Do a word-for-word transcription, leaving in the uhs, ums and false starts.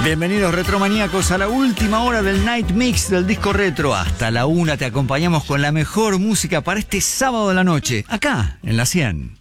Bienvenidos retromaníacos a la última hora del Night Mix del disco retro. Hasta la una te acompañamos con la mejor música para este sábado de la noche, acá en la cien.